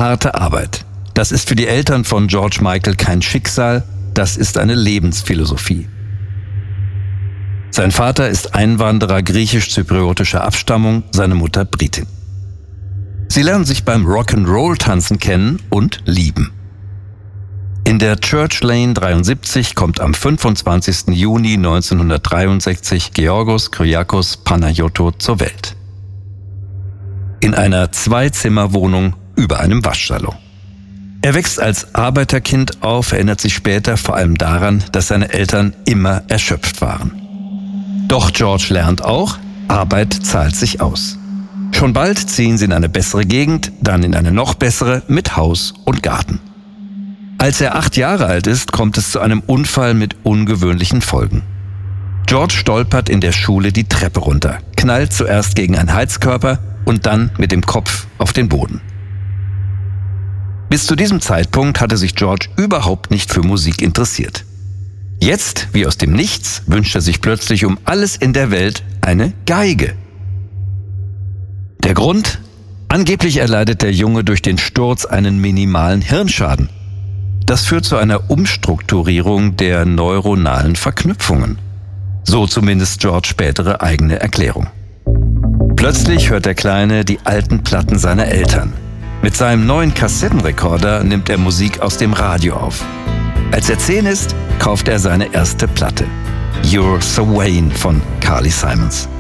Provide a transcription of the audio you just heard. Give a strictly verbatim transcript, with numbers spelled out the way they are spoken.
harte Arbeit. Das ist für die Eltern von George Michael kein Schicksal, das ist eine Lebensphilosophie. Sein Vater ist Einwanderer griechisch-zypriotischer Abstammung, seine Mutter Britin. Sie lernen sich beim Rock'n'Roll-Tanzen kennen und lieben. In der Church Lane dreiundsiebzig kommt am fünfundzwanzigsten Juni neunzehnhundertdreiundsechzig Georgos Kyriakos Panagiotou zur Welt. In einer Zwei-Zimmer-Wohnung über einem Waschsalon. Er wächst als Arbeiterkind auf, erinnert sich später vor allem daran, dass seine Eltern immer erschöpft waren. Doch George lernt auch, Arbeit zahlt sich aus. Schon bald ziehen sie in eine bessere Gegend, dann in eine noch bessere mit Haus und Garten. Als er acht Jahre alt ist, kommt es zu einem Unfall mit ungewöhnlichen Folgen. George stolpert in der Schule die Treppe runter, knallt zuerst gegen einen Heizkörper und dann mit dem Kopf auf den Boden. Bis zu diesem Zeitpunkt hatte sich George überhaupt nicht für Musik interessiert. Jetzt, wie aus dem Nichts, wünscht er sich plötzlich um alles in der Welt eine Geige. Der Grund? Angeblich erleidet der Junge durch den Sturz einen minimalen Hirnschaden. Das führt zu einer Umstrukturierung der neuronalen Verknüpfungen. So zumindest George' spätere eigene Erklärung. Plötzlich hört der Kleine die alten Platten seiner Eltern. Mit seinem neuen Kassettenrekorder nimmt er Musik aus dem Radio auf. Als er zehn ist, kauft er seine erste Platte. You're So Vain von Carly Simons.